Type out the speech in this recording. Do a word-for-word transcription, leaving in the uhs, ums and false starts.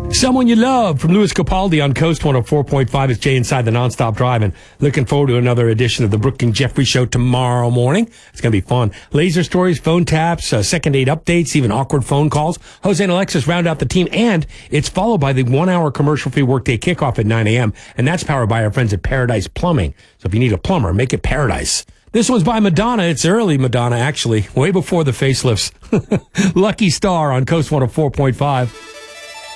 Someone You Love from Louis Capaldi on Coast one oh four point five. It's Jay inside the Nonstop Drive, and looking forward to another edition of the Brooke and Jeffrey Show tomorrow morning. It's going to be fun. Laser stories, phone taps, uh, second date updates, even awkward phone calls. Jose and Alexis round out the team, and it's followed by the one-hour commercial-free workday kickoff at nine a.m., and that's powered by our friends at Paradise Plumbing. So if you need a plumber, make it Paradise. This one's by Madonna. It's early Madonna, actually, way before the facelifts. Lucky Star on Coast one oh four point five.